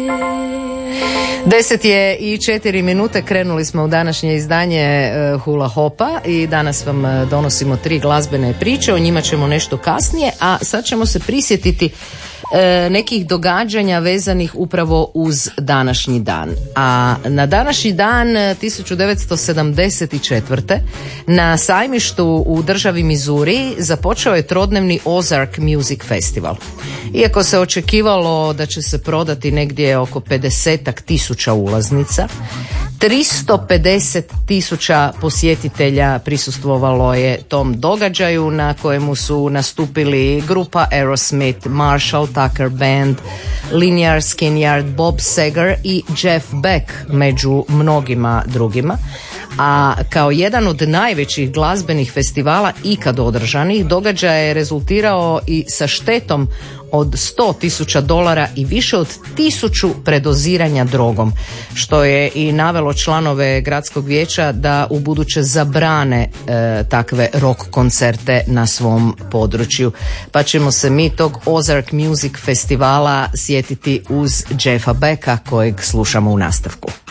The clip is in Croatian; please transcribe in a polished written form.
10:04, krenuli smo u današnje izdanje Hula Hopa i danas vam donosimo 3 glazbene priče, o njima ćemo nešto kasnije, a sad ćemo se prisjetiti nekih događanja vezanih upravo uz današnji dan. A na današnji dan 1974. na sajmištu u državi Missouri započeo je trodnevni Ozark Music Festival. Iako se očekivalo da će se prodati negdje oko 50.000 ulaznica, 350.000 posjetitelja prisustvovalo je tom događaju na kojemu su nastupili grupa Aerosmith, Marshall Tucker Band, Lynyrd Skynyrd, Bob Seger i Jeff Beck među mnogima drugima. A kao jedan od najvećih glazbenih festivala ikad održanih, događaj je rezultirao i sa štetom od $100,000 i više od 1000 predoziranja drogom, što je i navelo članove gradskog vijeća da ubuduće zabrane takve rock koncerte na svom području. Pa ćemo se mi tog Ozark Music Festivala sjetiti uz Jeffa Becka kojeg slušamo u nastavku.